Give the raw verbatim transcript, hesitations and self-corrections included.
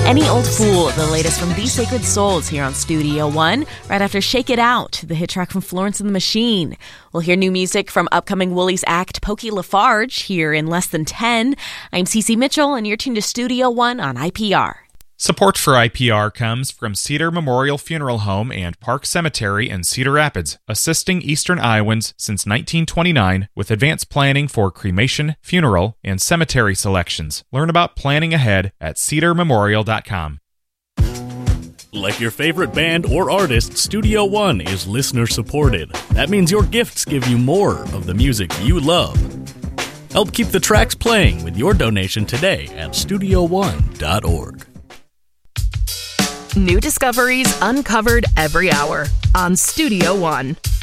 Any Old Fool, the latest from The Sacred Souls here on Studio One, right after Shake It Out, the hit track from Florence and the Machine. We'll hear new music from upcoming Woolies act Pokey Lafarge here in less than ten. I'm Cece Mitchell, and you're tuned to Studio One on I P R. Support for I P R comes from Cedar Memorial Funeral Home and Park Cemetery in Cedar Rapids, assisting Eastern Iowans since nineteen twenty-nine with advanced planning for cremation, funeral, and cemetery selections. Learn about planning ahead at cedar memorial dot com. Like your favorite band or artist, Studio One is listener-supported. That means your gifts give you more of the music you love. Help keep the tracks playing with your donation today at studio one dot org. New discoveries uncovered every hour on Studio One.